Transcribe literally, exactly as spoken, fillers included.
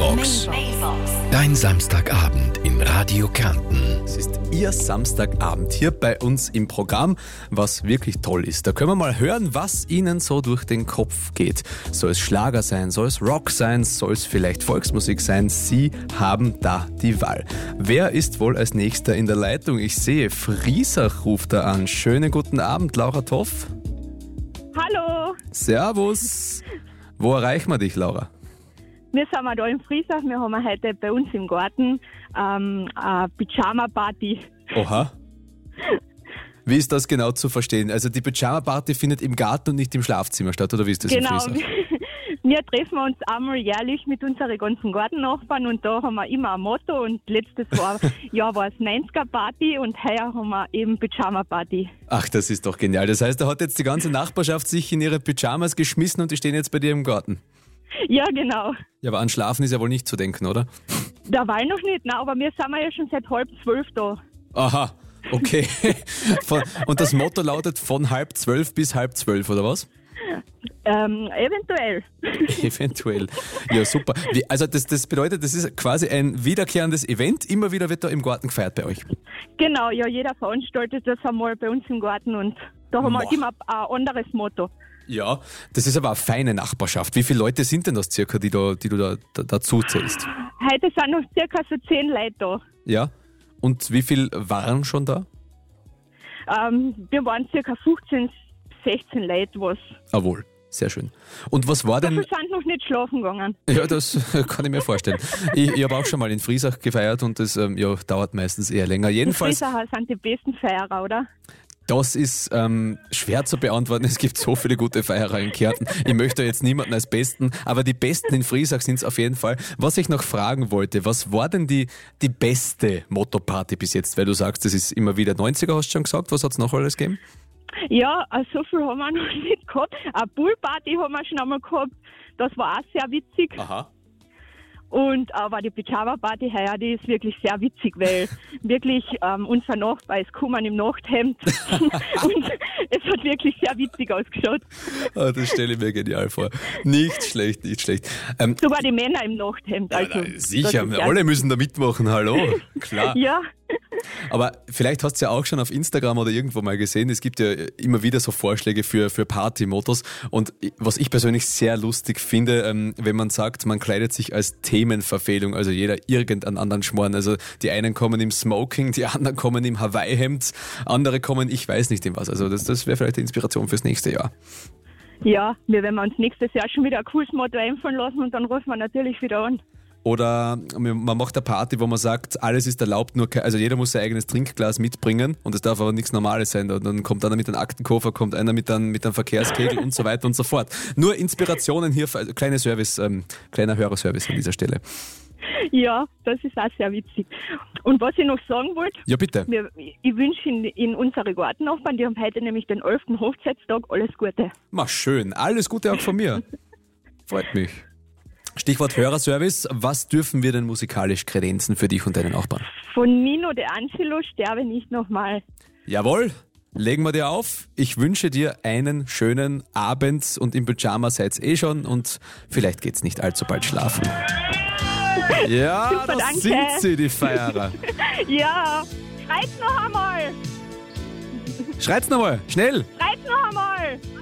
Mailbox. Dein Samstagabend in Radio Kärnten. Es ist Ihr Samstagabend hier bei uns im Programm, was wirklich toll ist. Da können wir mal hören, was Ihnen so durch den Kopf geht. Soll es Schlager sein, soll es Rock sein, soll es vielleicht Volksmusik sein? Sie haben da die Wahl. Wer ist wohl als Nächster in der Leitung? Ich sehe, Friesach ruft da an. Schönen guten Abend, Laura Toff. Hallo, Servus. Wo erreichen wir dich, Laura? wir sind da in Friesach. Wir haben heute bei uns im Garten ähm, eine Pyjama-Party. Oha. Wie ist das genau zu verstehen? Also die Pyjama-Party findet im Garten und nicht im Schlafzimmer statt, oder wie ist das Genau, in Friesach? wir treffen uns einmal jährlich mit unseren ganzen Gartennachbarn und da haben wir immer ein Motto und letztes Jahr war es neunziger-Party und heuer haben wir eben Pyjama-Party. Ach, das ist doch genial. Das heißt, da hat jetzt die ganze Nachbarschaft sich in ihre Pyjamas geschmissen und die stehen jetzt bei dir im Garten. Ja, genau. Ja, aber an Schlafen ist ja wohl nicht zu denken, oder? Derweil noch nicht, nein, aber wir sind ja schon seit halb zwölf da. Aha, okay. Von, und das Motto lautet von halb zwölf bis halb zwölf, oder was? Ähm, eventuell. Eventuell. Ja, super. Wie, also das, das bedeutet, das ist quasi ein wiederkehrendes Event. Immer wieder wird da im Garten gefeiert bei euch. Genau, ja, jeder veranstaltet das einmal bei uns im Garten und da haben wir halt immer ein anderes Motto. Ja, das ist aber eine feine Nachbarschaft. Wie viele Leute sind denn das circa, die, da, die du da, da, dazu zählst? Heute sind noch circa so zehn Leute da. Ja. Und wie viele waren schon da? Ähm, wir waren circa fünfzehn, sechzehn Leute, was. Jawohl, sehr schön. Und was war denn... Wir sind noch nicht schlafen gegangen. Ja, das kann ich mir vorstellen. Ich, ich habe auch schon mal in Friesach gefeiert und das ähm, ja, dauert meistens eher länger. Jedenfalls, Die Friesacher sind die besten Feierer, oder? das ist ähm, schwer zu beantworten. Es gibt so viele gute Feierer in Kärnten. Ich möchte jetzt niemanden als Besten, aber die Besten in Friesach sind es auf jeden Fall. Was ich noch fragen wollte, was war denn die, die beste Motto-Party bis jetzt? Weil du sagst, das ist immer wieder neunziger, hast du schon gesagt. Was hat es noch alles gegeben? Ja, so viel haben wir noch nicht gehabt. Eine Poolparty haben wir schon einmal gehabt. Das war auch sehr witzig. Aha. Und aber die Pyjama-Party heuer, die ist wirklich sehr witzig, weil wirklich ähm, unser Nachbar ist gekommen im Nachthemd und es hat wirklich sehr witzig ausgeschaut. Ah, das stelle ich mir genial vor. Nicht schlecht, nicht schlecht. Ähm, Sogar die Männer im Nachthemd. ja, Also, na, sicher, das ist alle sehr- müssen da mitmachen, hallo, klar. Ja, Aber vielleicht hast du ja auch schon auf Instagram oder irgendwo mal gesehen, es gibt ja immer wieder so Vorschläge für, für Party-Mottos. Und was ich persönlich sehr lustig finde, ähm, wenn man sagt, man kleidet sich als Themenverfehlung, also jeder irgendeinen anderen Schmarrn. Also die einen kommen im Smoking, die anderen kommen im Hawaii-Hemd, andere kommen, ich weiß nicht in was. Also das, das wäre vielleicht die Inspiration fürs nächste Jahr. ja, wir werden uns nächstes Jahr schon wieder ein cooles Motto einfallen lassen und dann rufen wir natürlich wieder an. Oder man macht eine Party, wo man sagt, alles ist erlaubt, nur ke- also jeder muss sein eigenes Trinkglas mitbringen und es darf aber nichts Normales sein. Und dann kommt einer mit einem Aktenkoffer, kommt einer mit einem, mit einem Verkehrskegel und so weiter und so fort. Nur Inspirationen hier, für, also kleine Service, ähm, kleiner Hörerservice an dieser Stelle. Ja, das ist auch sehr witzig. Und was ich noch sagen wollte, Ja, bitte. wir, ich wünsche in, in unsere Gartennachbarn, die haben heute nämlich den elften Hochzeitstag, alles Gute. Mach schön. Alles Gute auch von mir. Freut mich. Stichwort Hörerservice. Was dürfen wir denn musikalisch kredenzen für dich und deinen Nachbarn? Von Nino de Angelo, sterbe nicht nochmal. Jawohl. Legen wir dir auf. Ich wünsche dir einen schönen Abend und im Pyjama seid's eh schon und vielleicht geht's nicht allzu bald schlafen. Ja, Super, das danke. sind sie, die Feierer. Ja, schreit noch einmal! Schreit's nochmal, schnell. Schreit noch einmal!